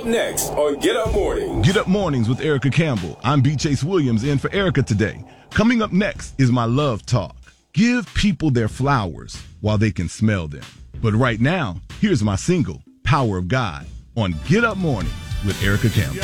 Up next on Get Up Mornings. Get Up Mornings with Erica Campbell. I'm B. Chase Williams in for Erica today. Coming up next is my love talk. Give people their flowers while they can smell them. But right now, here's my single, Power of God, on Get Up Mornings with Erica Campbell.